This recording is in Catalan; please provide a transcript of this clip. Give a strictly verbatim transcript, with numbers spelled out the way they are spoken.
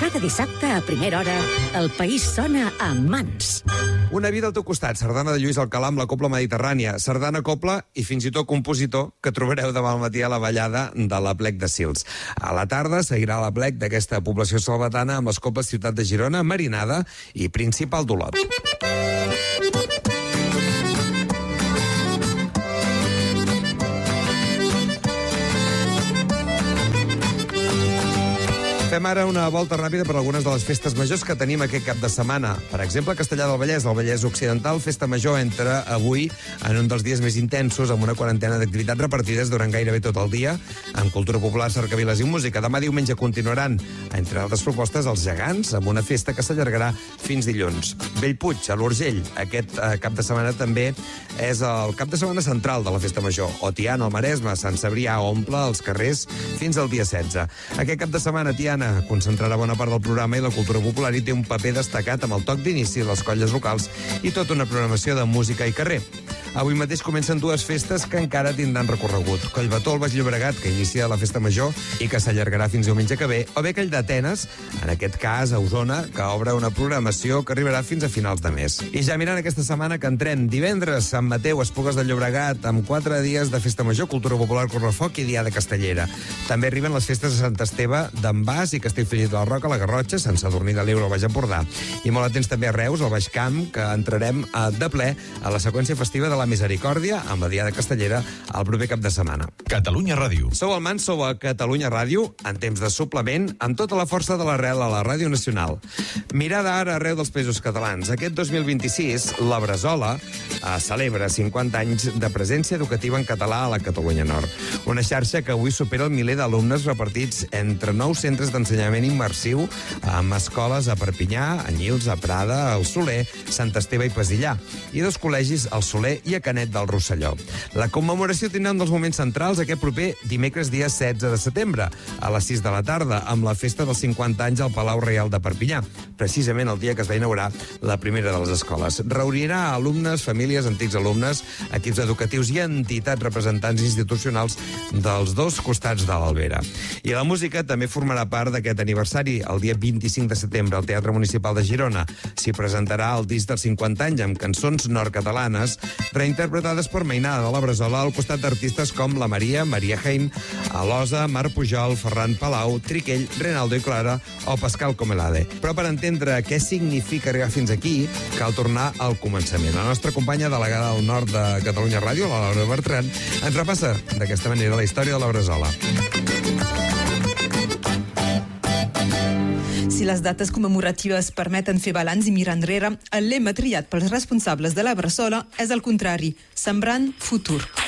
Cada dissabte a primera hora, el país sona a Mans. Una vida al teu costat, sardana de Lluís Alcalà amb la Cobla Mediterrània, sardana, cobla i fins i tot compositor que trobareu demà al matí a la ballada de l'Aplec de Sils. A la tarda seguirà l'Aplec d'aquesta població salvatana amb les cobles Ciutat de Girona, Marinada i Principal d'Olot. Fem ara una volta ràpida per algunes de les festes majors que tenim aquest cap de setmana. Per exemple, Castellar del Vallès, el Vallès Occidental, festa major entra avui en un dels dies més intensos, amb una quarantena d'activitats repartides durant gairebé tot el dia, amb cultura popular, cercaviles i música. Demà diumenge continuaran, entre altres propostes, els gegants, amb una festa que s'allargarà fins dilluns. Bellpuig, a l'Urgell, aquest eh, cap de setmana també és el cap de setmana central de la festa major. O Tiana, al Maresme, Sant Cebrià omple els carrers fins al dia setze. Aquest cap de setmana, Tiana concentrarà bona part del programa i la cultura popular i té un paper destacat amb el toc d'inici, les colles locals i tota una programació de música i carrer. Avui mateix comencen dues festes que encara tindran recorregut. Collbató al Baix Llobregat, que inicia la festa major i que s'allargarà fins diumenge que ve, o bé aquell d'Atenes, en aquest cas a Osona, que obre una programació que arribarà fins a finals de mes. I ja mirant aquesta setmana que entrem divendres, Sant Mateu, Esplugues de Llobregat, amb quatre dies de festa major, cultura popular, correfoc i Diada Castellera. També arriben les festes de Sant Esteve, d'en Bas i Castellfollit de la Roca, la Garrotxa, Sant Sadurní de l'Ebre al Baix Empordà. I molt atents també a Reus, al Baix Camp, que entrarem de ple a la seqüència festiva de la Misericòrdia amb la Diada Castellera el proper cap de setmana. Catalunya Ràdio. Sou al Mans, sou a Catalunya Ràdio, en temps de suplement, amb tota la força de l'arrel a la Ràdio Nacional. Mirada ara arreu dels països catalans. Aquest dos mil vint-i-sis, la Bressola eh, celebra cinquanta anys de presència educativa en català a la Catalunya Nord. Una xarxa que avui supera el miler d'alumnes repartits entre nou centres d'ensenyament immersiu amb escoles a Perpinyà, a Nyils, a Prada, al Soler, Sant Esteve i Pesillà, i dos col·legis al Soler i a Canet del Rosselló. La commemoració tindrà un dels moments centrals aquest proper dimecres dia setze de setembre, a les sis de la tarda, amb la festa dels cinquanta anys al Palau Reial de Perpinyà, precisament el dia que es va inaugurar la primera de les escoles. Reunirà alumnes, famílies, antics alumnes, equips educatius i entitats representants institucionals dels dos costats de l'Albera. I la música també formarà part d'aquest aniversari. El dia vint-i-cinc de setembre al Teatre Municipal de Girona s'hi presentarà el disc dels cinquanta anys amb cançons nord-catalanes reinterpretades per Mainada de la Bressola al costat d'artistes com la Maria, Maria Heim, Alosa, Marc Pujol, Ferran Palau, Triquell, Renaldo i Clara o Pascal Comelade. Però per entendre què significa arribar fins aquí, cal tornar al començament. La nostra companya delegada al nord de Catalunya Ràdio, la Laura Bertran, ens repassa d'aquesta manera la història de la Bressola. Si les dates commemoratives permeten fer balanç i mirar enrere, el lema triat pels responsables de la Bressola és el contrari, sembrant futur.